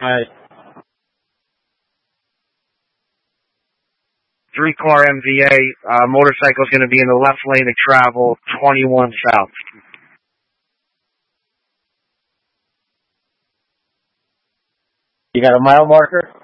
Alright. 3-car MVA, motorcycle's going to be in the left lane of travel, 21 south. You got a mile marker?